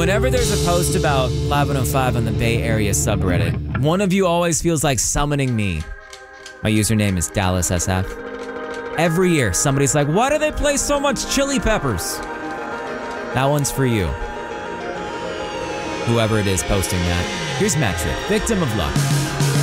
Whenever there's a post about Live 105 on the Bay Area subreddit, one of you always feels like summoning me. My username is DallasSF. Every year, somebody's like, why do they play so much Chili Peppers? That one's for you. Whoever it is posting that. Here's Metric, Victim of Luck.